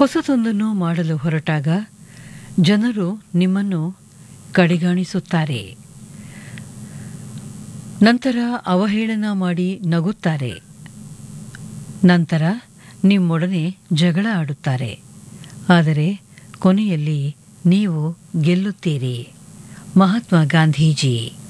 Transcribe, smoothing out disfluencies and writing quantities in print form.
ಹೊಸತೊಂದನ್ನು ಮಾಡಲು ಹೊರಟಾಗ ಜನರು ನಿಮ್ಮನ್ನು ಕಡೆಗಾಣಿಸುತ್ತಾರೆ. ನಂತರ ಅವಹೇಳನ ಮಾಡಿ ನಗುತ್ತಾರೆ. ನಂತರ ನಿಮ್ಮೊಡನೆ ಜಗಳ ಆಡುತ್ತಾರೆ. ಆದರೆ ಕೊನೆಯಲ್ಲಿ ನೀವು ಗೆಲ್ಲುತ್ತೀರಿ. ಮಹಾತ್ಮ ಗಾಂಧೀಜಿ.